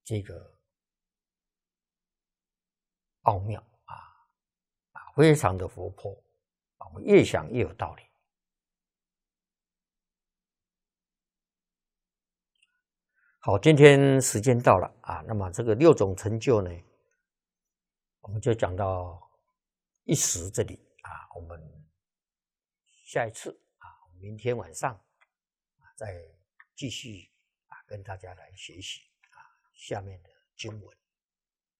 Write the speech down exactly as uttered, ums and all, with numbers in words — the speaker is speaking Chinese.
这个奥妙啊啊，非常的活泼啊，我越想越有道理。好，今天时间到了啊，那么这个六种成就呢，我们就讲到一时这里啊，我们下一次啊，明天晚上啊再继续啊跟大家来学习啊下面的经文。